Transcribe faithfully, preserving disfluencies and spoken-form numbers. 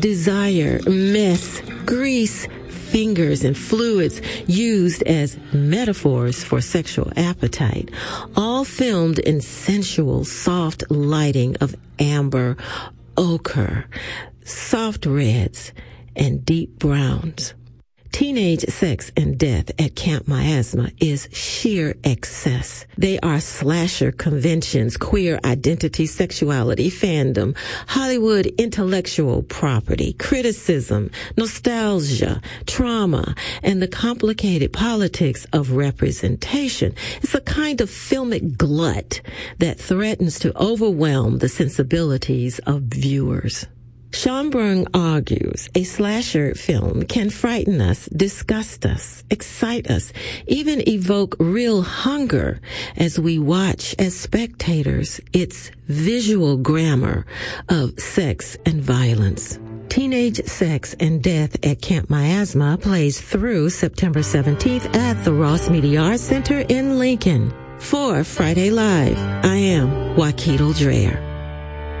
desire, mess, grease, fingers, and fluids used as metaphors for sexual appetite, all filmed in sensual, soft lighting of amber, ochre, soft reds, and deep browns. Teenage sex and death at Camp Miasma is sheer excess. They are slasher conventions, queer identity, sexuality, fandom, Hollywood intellectual property, criticism, nostalgia, trauma, and the complicated politics of representation. It's a kind of filmic glut that threatens to overwhelm the sensibilities of viewers. Schomburg argues a slasher film can frighten us, disgust us, excite us, even evoke real hunger as we watch as spectators its visual grammar of sex and violence. Teenage Sex and Death at Camp Miasma plays through September seventeenth at the Ross Media Arts Center in Lincoln. For Friday Live, I am Wakeedal Dreher.